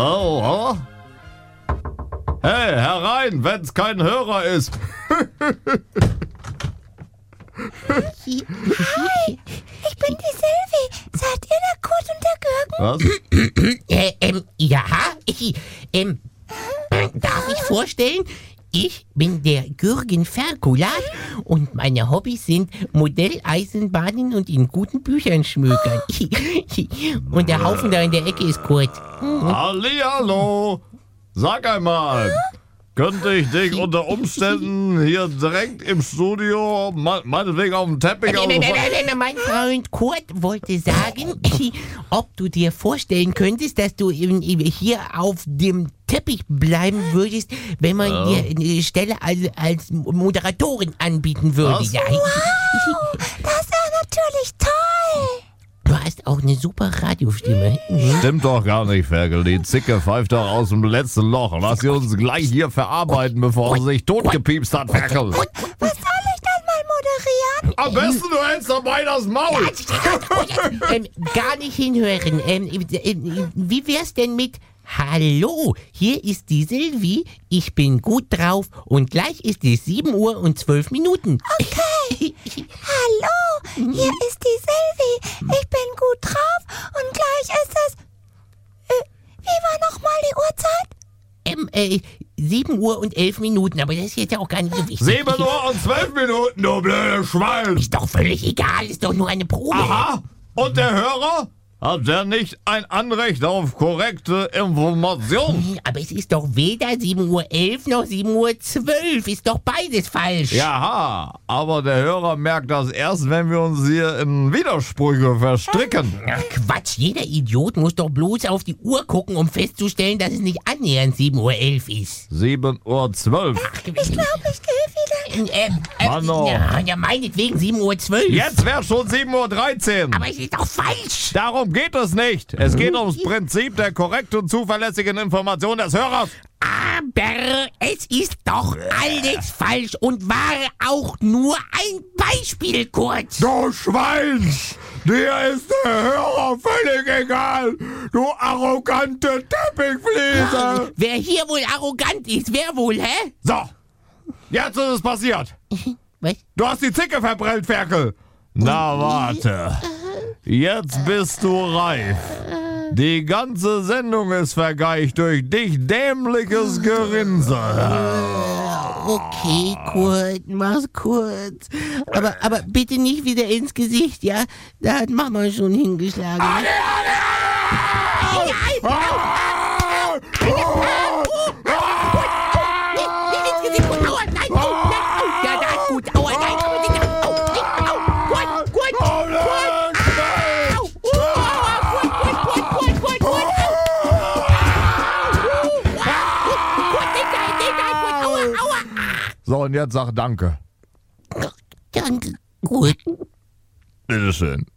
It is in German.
Oh. Hey, herein, wenn's kein Hörer ist. Hi, ich bin die Sylvie. Seid ihr der Kurt und der Gürgen? Was? Ja, darf ich vorstellen? Ich bin der Gürgen Ferkulat und meine Hobbys sind Modelleisenbahnen und in guten Büchern schmökern. Und der Haufen da in der Ecke ist Kurt. Hallihallo. Sag einmal, könnte ich dich unter Umständen hier direkt im Studio, meinetwegen auf dem Teppich... Mein Freund Kurt wollte sagen, ob du dir vorstellen könntest, dass du hier auf dem Teppich bleiben würdest, wenn man dir eine Stelle als Moderatorin anbieten würde. Was? Ja. Wow, das ist ja natürlich toll. Du hast auch eine super Radiostimme. Stimmt doch gar nicht, Ferkel. Die Zicke pfeift doch aus dem letzten Loch. Lass sie uns gleich hier verarbeiten, bevor sie sich totgepiepst hat, Ferkel. Was soll ich dann mal moderieren? Am besten du hältst dabei das Maul. Gar nicht hinhören. Wie wär's denn mit Hallo, hier ist die Sylvie, ich bin gut drauf und gleich ist es 7 Uhr und 12 Minuten. Okay. Hallo, hier ist die Sylvie. Ich bin gut drauf und gleich ist es... wie war nochmal die Uhrzeit? 7 Uhr und 11 Minuten, aber das ist jetzt ja auch gar nicht so wichtig. 7 Uhr und 12 Minuten, du blöde Schwein. Ist doch völlig egal, ist doch nur eine Probe. Aha, und der Hörer? Hat der nicht ein Anrecht auf korrekte Information? Aber es ist doch weder 7:11 Uhr noch 7:12 Uhr. Ist doch beides falsch. Jaha, aber der Hörer merkt das erst, wenn wir uns hier in Widersprüche verstricken. Ach Quatsch, jeder Idiot muss doch bloß auf die Uhr gucken, um festzustellen, dass es nicht annähernd 7:11 Uhr ist. 7:12 Uhr. Ich glaube, ich gehe wieder. Mano. Ja, meinetwegen 7:12 Uhr. Jetzt wäre schon 7:13 Uhr. Aber es ist doch falsch. Darum geht es nicht. Es geht ums Prinzip der korrekten und zuverlässigen Information des Hörers. Aber es ist doch alles falsch und war auch nur ein Beispiel kurz. Du Schwein! Dir ist der Hörer völlig egal, du arrogante Teppichfliese! Wer hier wohl arrogant ist, wer wohl, hä? So, jetzt ist es passiert. Was? Du hast die Zicke verbrennt, Ferkel. Na warte, jetzt bist du reif. Die ganze Sendung ist vergeigt durch dich dämliches Gerinse. Okay, Kurt, mach's kurz. Aber bitte nicht wieder ins Gesicht, ja? Da hat Mama schon hingeschlagen. So, und jetzt sag Danke. Danke, gut. Bitteschön.